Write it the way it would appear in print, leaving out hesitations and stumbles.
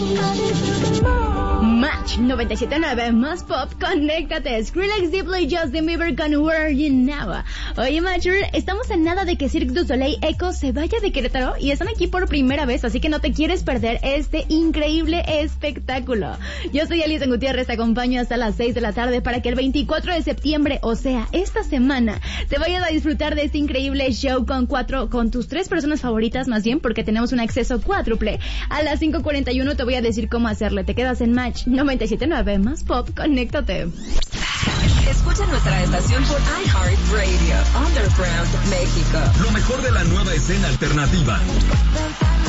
Match 97.9 más pop, conéctate. Skrillex, Diplo y Justin Bieber con Where You Now. Oye, Matcher, estamos en nada de que Cirque du Soleil Echo se vaya de Querétaro y están aquí por primera vez, así que no te quieres perder este increíble espectáculo. Yo soy Alison Gutiérrez, te acompaño hasta las 6 de la tarde para que el 24 de septiembre, o sea, esta semana, te vayas a disfrutar de este increíble show con tus 3 personas favoritas, más bien, porque tenemos un acceso cuádruple. A las 5:41 te voy a decir cómo hacerle. Te quedas en Match 97.9 más pop, conéctate. Escucha nuestra estación por iHeartRadio, Underground México. Lo mejor de la nueva escena alternativa.